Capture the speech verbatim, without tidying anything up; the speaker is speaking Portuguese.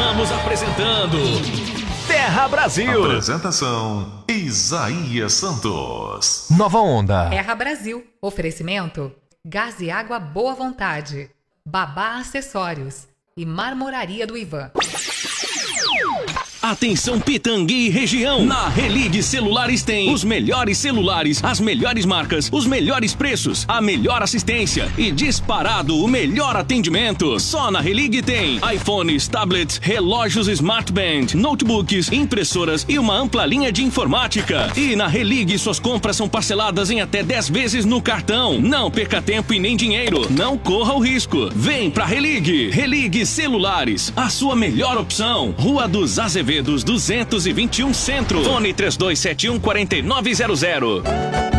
Estamos apresentando Terra Brasil. Apresentação Isaías Santos. Nova Onda. Terra Brasil. Oferecimento Gás e Água Boa Vontade, Babá Acessórios e Marmoraria do Ivan. Atenção Pitangui e região. Na Religue Celulares tem os melhores celulares, as melhores marcas, os melhores preços, a melhor assistência e disparado o melhor atendimento. Só na Religue tem iPhones, tablets, relógios Smart Band, notebooks, impressoras e uma ampla linha de informática. E na Religue suas compras são parceladas em até dez vezes no cartão. Não perca tempo e nem dinheiro. Não corra o risco. Vem pra Religue. Religue Celulares, a sua melhor opção. Rua dos Azevedos duzentos e vinte e um Centro. Fone três dois sete um, quatro nove zero zero.